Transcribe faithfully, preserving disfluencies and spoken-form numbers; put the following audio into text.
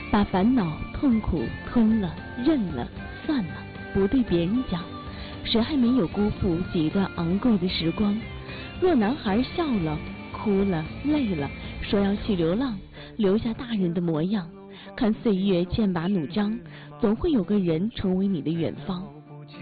把烦恼、痛苦吞了、认了、算了，不对别人讲，谁还没有辜负几段昂贵的时光？若男孩笑了、哭了、累了，说要去流浪，留下大人的模样，看岁月剑拔弩张，总会有个人成为你的远方。